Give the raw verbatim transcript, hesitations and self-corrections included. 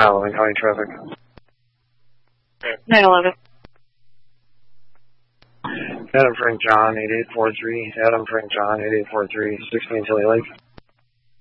mile, incoming traffic. nine eleven. Adam Frank John, eight eight four three. Adam Frank John, eight eight four three, sixteen Tilly Lake.